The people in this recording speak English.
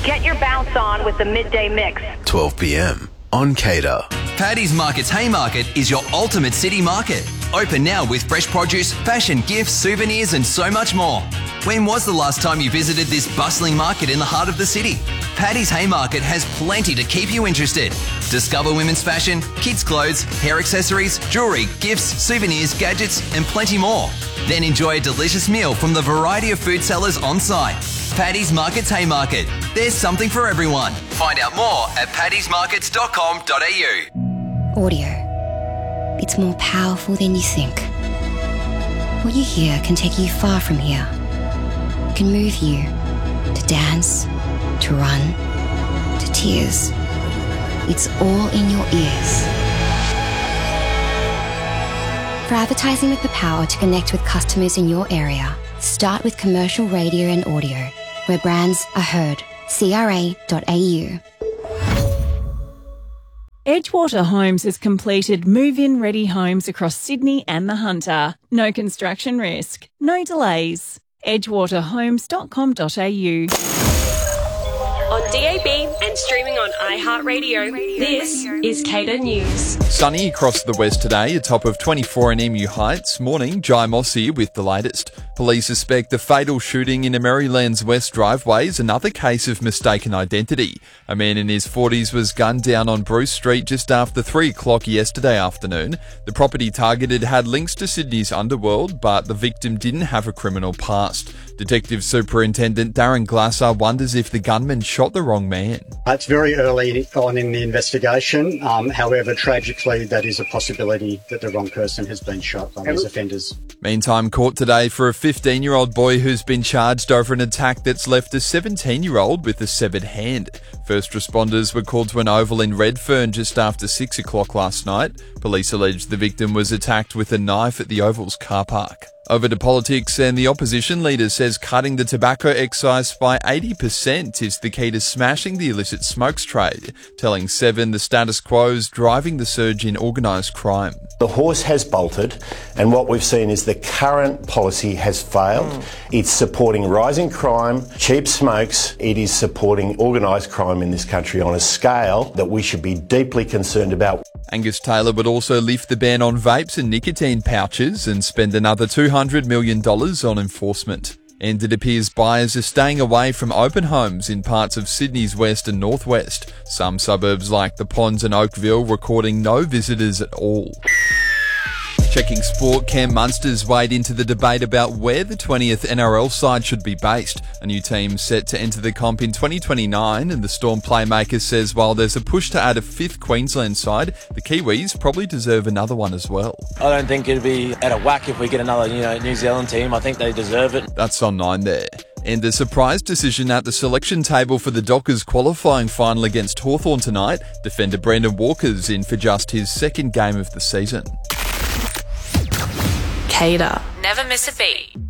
Get your bounce on with the Midday Mix. 12 p.m. on Cater. Paddy's Market's Haymarket is your ultimate city market. Open now with fresh produce, fashion, gifts, souvenirs and so much more. When was the last time you visited this bustling market in the heart of the city? Paddy's Haymarket has plenty to keep you interested. Discover women's fashion, kids' clothes, hair accessories, jewellery, gifts, souvenirs, gadgets and plenty more. Then enjoy a delicious meal from the variety of food sellers on site. Paddy's Market's Haymarket. There's something for everyone. Find out more at paddysmarkets.com.au. Audio. It's more powerful than you think. What you hear can take you far from here. It can move you to dance, to run, to tears. It's all in your ears. For advertising with the power to connect with customers in your area, start with commercial radio and audio, where brands are heard. CRA.au. Edgewater Homes has completed move-in ready homes across Sydney and the Hunter. No construction risk, no delays. edgewaterhomes.com.au. On DAB and streaming on iHeartRadio, this is Cater News. Sunny across the west today, a top of 24 in Emu Heights. Morning, Jai Moss here with the latest. Police suspect the fatal shooting in a Maryland's West driveway is another case of mistaken identity. A man in his 40s was gunned down on Bruce Street just after 3 o'clock yesterday afternoon. The property targeted had links to Sydney's underworld, but the victim didn't have a criminal past. Detective Superintendent Darren Glasser wonders if the gunman shot the wrong man. It's very early on in the investigation. However, tragically, that is a possibility that the wrong person has been shot by these offenders. Meantime, court today for a 15-year-old boy who's been charged over an attack that's left a 17-year-old with a severed hand. First responders were called to an oval in Redfern just after 6 o'clock last night. Police allege the victim was attacked with a knife at the oval's car park. Over to politics, and the opposition leader says cutting the tobacco excise by 80% is the key to smashing the illicit smokes trade, telling Seven the status quo is driving the surge in organised crime. The horse has bolted, and what we've seen is the current policy has failed. It's supporting rising crime, cheap smokes. It is supporting organised crime in this country on a scale that we should be deeply concerned about. Angus Taylor would also lift the ban on vapes and nicotine pouches and spend another $200 million on enforcement. And it appears buyers are staying away from open homes in parts of Sydney's west and northwest. Some suburbs like the Ponds and Oakville recording no visitors at all. Checking sport, Cam Munster's weighed into the debate about where the 20th NRL side should be based. A new team set to enter the comp in 2029, and the Storm playmaker says while there's a push to add a 5th Queensland side, the Kiwis probably deserve another one as well. I don't think it'd be out of whack if we get another, New Zealand team. I think they deserve it. That's on 9 there. And a surprise decision at the selection table for the Dockers qualifying final against Hawthorn tonight. Defender Brendan Walker's in for just his 2nd game of the season. Cater. Never miss a beat.